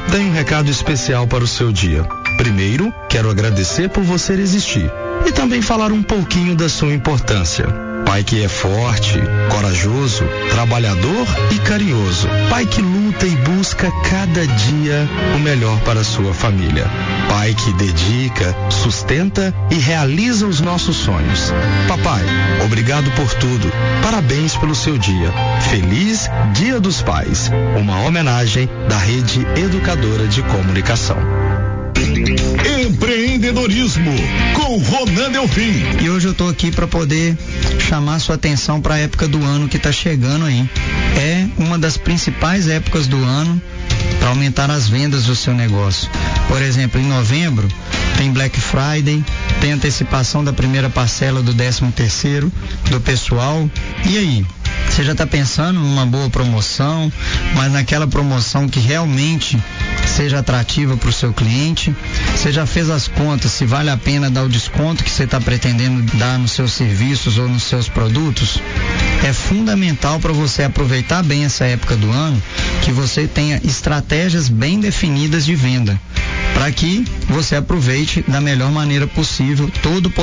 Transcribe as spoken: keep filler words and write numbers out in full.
tenho um recado especial para o seu dia. Primeiro, quero agradecer por você existir e também falar um pouquinho da sua importância. Pai que é forte, corajoso, trabalhador e carinhoso. Pai que luta e busca cada dia o melhor para a sua família. Pai que dedica, sustenta e realiza os nossos sonhos. Papai, obrigado por tudo. Parabéns pelo seu dia. Feliz Dia dos Pais. Uma homenagem da Rede Educadora de Comunicação. Empreendedorismo com Ronan Delfim. E hoje eu tô aqui para poder chamar sua atenção para a época do ano que tá chegando aí. É uma das principais épocas do ano para aumentar as vendas do seu negócio. Por exemplo, em novembro tem Black Friday, tem antecipação da primeira parcela do décimo terceiro do pessoal. E aí? Você já está pensando numa boa promoção, mas naquela promoção que realmente seja atrativa para o seu cliente? Você já fez as contas se vale a pena dar o desconto que você está pretendendo dar nos seus serviços ou nos seus produtos? É fundamental para você aproveitar bem essa época do ano que você tenha estratégias bem definidas de venda, para que você aproveite da melhor maneira possível todo o